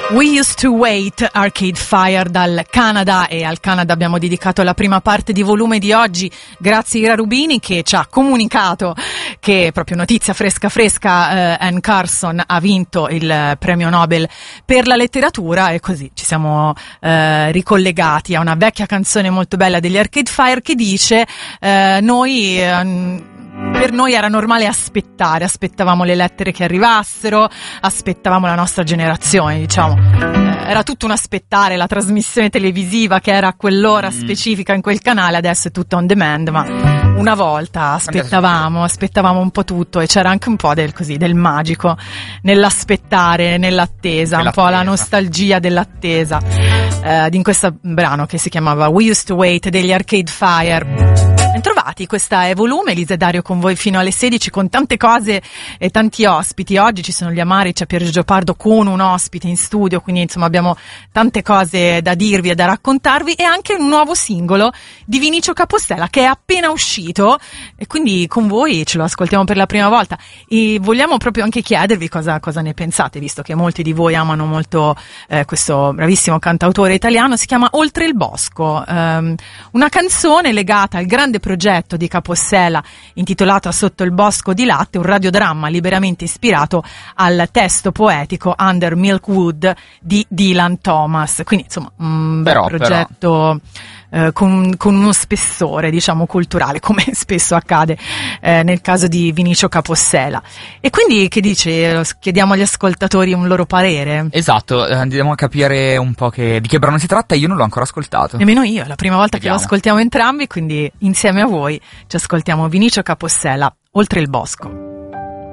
We Used to Wait, Arcade Fire dal Canada, e al Canada abbiamo dedicato la prima parte di volume di oggi grazie a Ira Rubini, che ci ha comunicato che, proprio notizia fresca, Anne Carson ha vinto il premio Nobel per la letteratura, e così ci siamo ricollegati a una vecchia canzone molto bella degli Arcade Fire che dice per noi era normale aspettavamo le lettere che arrivassero, aspettavamo la nostra generazione, diciamo. Era tutto un aspettare la trasmissione televisiva che era a quell'ora specifica in quel canale, adesso è tutto on demand, ma una volta aspettavamo un po' tutto, e c'era anche un po' del magico nell'aspettare, nell'attesa, un po' la nostalgia dell'attesa, in questo brano che si chiamava We Used to Wait degli Arcade Fire. Bentrovati, questa è Volume, Elisa e Dario con voi fino alle 16 con tante cose e tanti ospiti. Oggi ci sono gli Amari, c'è Pier Giorgio Pardo con un ospite in studio, quindi insomma abbiamo tante cose da dirvi e da raccontarvi, e anche un nuovo singolo di Vinicio Capostela che è appena uscito, e quindi con voi ce lo ascoltiamo per la prima volta, e vogliamo proprio anche chiedervi cosa ne pensate, visto che molti di voi amano molto questo bravissimo cantautore italiano. Si chiama Oltre il Bosco, una canzone legata al grande progetto di Capostela intitolato Sotto il bosco di latte, un radiodramma liberamente ispirato al testo poetico Under Milkwood di Dylan Thomas. Quindi insomma un bel progetto con uno spessore, diciamo, culturale, come spesso accade nel caso di Vinicio Capostela. E quindi che dice? Chiediamo agli ascoltatori un loro parere. Esatto, andiamo a capire un po' di che brano si tratta. Io non l'ho ancora ascoltato. Nemmeno io, è la prima volta che lo ascoltiamo entrambi, quindi insieme a voi ci ascoltiamo Vinicio Capostela, Oltre il Bosco.